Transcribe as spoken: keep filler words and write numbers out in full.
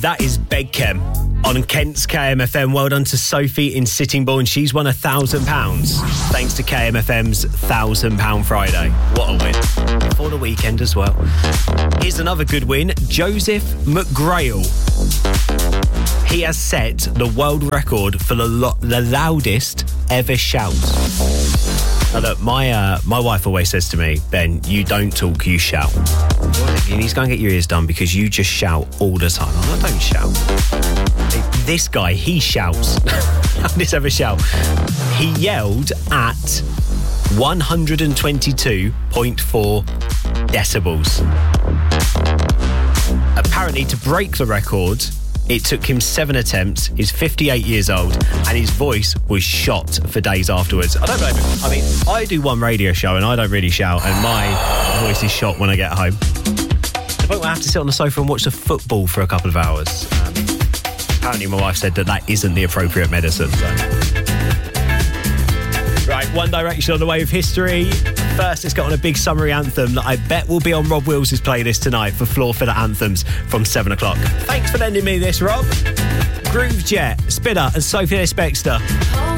That is Begchem on Kent's K M F M. Well done to Sophie in Sittingbourne. She's won a thousand pounds thanks to K M F M's Thousand Pound Friday. What a win. For the weekend as well. Here's another good win. Joseph McGrail. He has set the world record for the, lo- the loudest ever shout. Now look, my uh, my wife always says to me, Ben, you don't talk, you shout. You need to go and get your ears done because you just shout all the time. I don't shout. This guy, he shouts. Loudest ever shout. He yelled at one hundred twenty-two point four decibels. Apparently, to break the record, it took him seven attempts. He's fifty-eight years old, and his voice was shot for days afterwards. I don't blame him. I mean, I do one radio show, and I don't really shout, and my voice is shot when I get home. The point where I have to sit on the sofa and watch the football for a couple of hours. Um, apparently, my wife said that that isn't the appropriate medicine. So. Right, One Direction on the way of history. First, let's get on a big summary anthem that I bet will be on Rob Wills' playlist tonight for Floor Filler Anthems from seven o'clock. Thanks for lending me this, Rob. Groove Jet, Spinner and Sophie Ellis-Bextor.